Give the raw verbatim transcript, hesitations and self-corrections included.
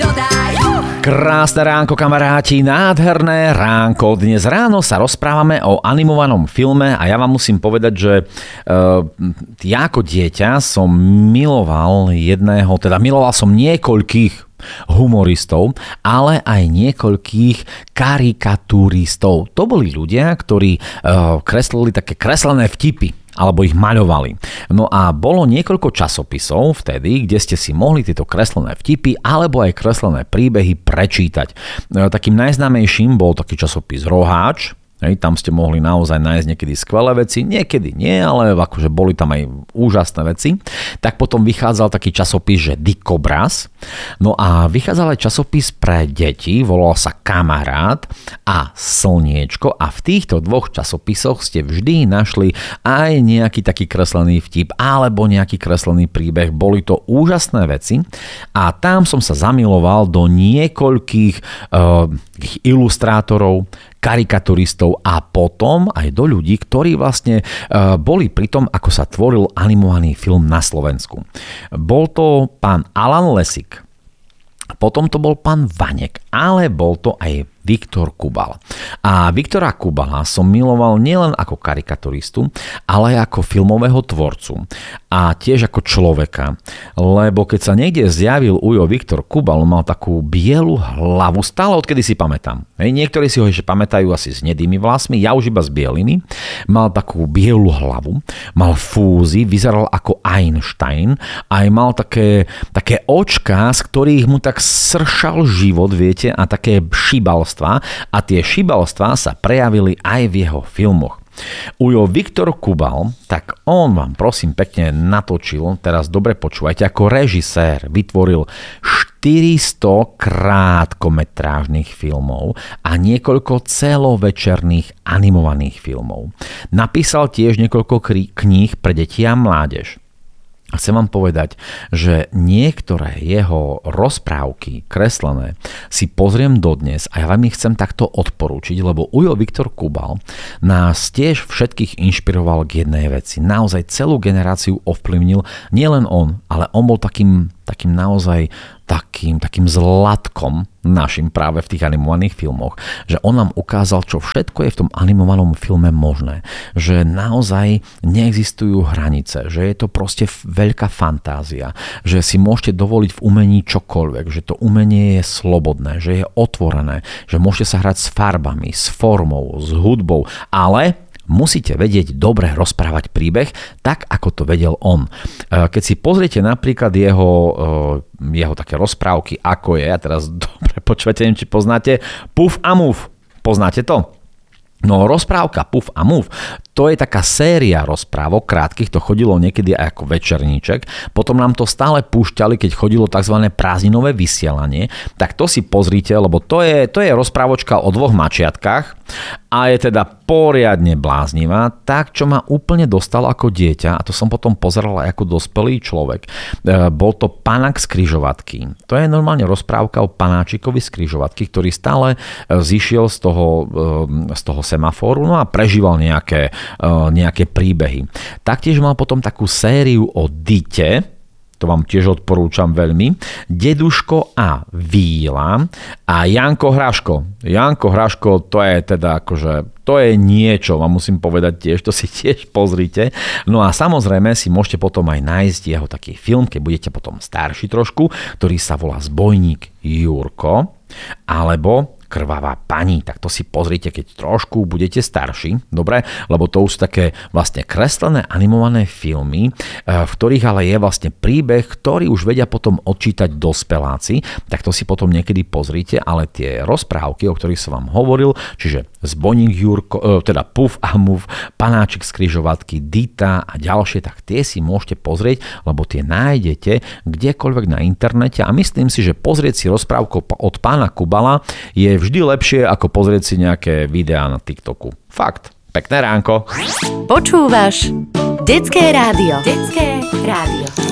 dodaj. Krásne ránko, kamaráti, nádherné ránko. Dnes ráno sa rozprávame o animovanom filme a ja vám musím povedať, že uh, ja ako dieťa som miloval jedného, teda miloval som niekoľkých humoristov, ale aj niekoľkých karikaturistov. To boli ľudia, ktorí uh, kreslili také kreslené vtipy alebo ich maľovali. No a bolo niekoľko časopisov vtedy, kde ste si mohli tieto kreslené vtipy alebo aj kreslené príbehy prečítať. Takým najznámejším bol taký časopis Roháč. Hej, tam ste mohli naozaj nájsť niekedy skvelé veci, niekedy nie, ale akože boli tam aj úžasné veci. Tak potom vychádzal taký časopis, že Dikobraz. No a vychádzal aj časopis pre deti, volal sa Kamarát a Slniečko a v týchto dvoch časopisoch ste vždy našli aj nejaký taký kreslený vtip alebo nejaký kreslený príbeh. Boli to úžasné veci a tam som sa zamiloval do niekoľkých uh, ilustrátorov, karikaturistov a potom aj do ľudí, ktorí vlastne uh, boli pri tom, ako sa tvoril animovaný film na Slovensku. Bol to pán Alan Lesík, potom to bol pán Vanek, ale bol to aj Viktor Kubal. A Viktora Kubala som miloval nielen ako karikaturistu, ale aj ako filmového tvorcu. A tiež ako človeka. Lebo keď sa niekde zjavil ujo Viktor Kubal, mal takú bielu hlavu, stále odkedy si pamätám. Hej, niektorí si ho ešte pamätajú asi s hnedými vlasmi, ja už iba s bielými. Mal takú bielu hlavu, mal fúzy, vyzeral ako Einstein, aj mal také, také očká, z ktorých mu tak sršal život, viete, a také šibal a tie šibalstvá sa prejavili aj v jeho filmoch. Ujo Viktor Kubal, tak on vám prosím pekne natočil, teraz dobre počúvajte, ako režisér vytvoril štyristo krátkometrážnych filmov a niekoľko celovečerných animovaných filmov. Napísal tiež niekoľko kníh pre deti a mládež. A chcem vám povedať, že niektoré jeho rozprávky kreslené si pozriem dodnes a ja vám ich chcem takto odporúčiť, lebo ujo Viktor Kubal nás tiež všetkých inšpiroval k jednej veci. Naozaj celú generáciu ovplyvnil nielen on, ale on bol takým, takým naozaj takým, takým zlatkom našim práve v tých animovaných filmoch, že on nám ukázal, čo všetko je v tom animovanom filme možné. Že naozaj neexistujú hranice, že je to proste veľká fantázia, že si môžete dovoliť v umení čokoľvek, že to umenie je slobodné, že je otvorené, že môžete sa hrať s farbami, s formou, s hudbou, ale musíte vedieť dobre rozprávať príbeh, tak ako to vedel on. Keď si pozriete napríklad jeho, jeho také rozprávky, ako je, ja teraz dobre počúvate, neviem, či poznáte, Puf a Muf. Poznáte to? No rozprávka Puf a Muf, to je taká séria rozprávok krátkych, to chodilo niekedy aj ako večerníček, potom nám to stále púšťali, keď chodilo tzv. Prázdninové vysielanie, tak to si pozrite, lebo to je, to je rozprávočka o dvoch mačiatkách a je teda poriadne bláznivá, tak čo ma úplne dostalo ako dieťa, a to som potom pozeral aj ako dospelý človek, bol to Panák z križovatky. To je normálne rozprávka o panáčikovi z križovatky, ktorý stále zišiel z toho, z toho semafóru, no a prežíval nejaké, nejaké príbehy. Taktiež mal potom takú sériu o Dite, to vám tiež odporúčam veľmi, Deduško a Víla a Janko Hráško. Janko Hráško, to je teda akože, to je niečo, vám musím povedať tiež, to si tiež pozrite. No a samozrejme si môžete potom aj nájsť jeho taký film, keď budete potom starší trošku, ktorý sa volá Zbojník Jurko, alebo Krvavá pani, tak to si pozrite, keď trošku budete starší, dobre, lebo to už sú také vlastne kreslené animované filmy, v ktorých ale je vlastne príbeh, ktorý už vedia potom odčítať dospeláci, tak to si potom niekedy pozrite, ale tie rozprávky, o ktorých som vám hovoril, čiže Zbojník Jurko, teda Puf a Muf, Panáčik z križovatky, Dita a ďalšie, tak tie si môžete pozrieť, lebo tie nájdete kdekoľvek na internete a myslím si, že pozrieť si rozprávku od pána Kubala je vždy lepšie, ako pozrieť si nejaké videá na TikToku. Fakt. Pekné ránko. Počúvaš Detské rádio. Detské rádio.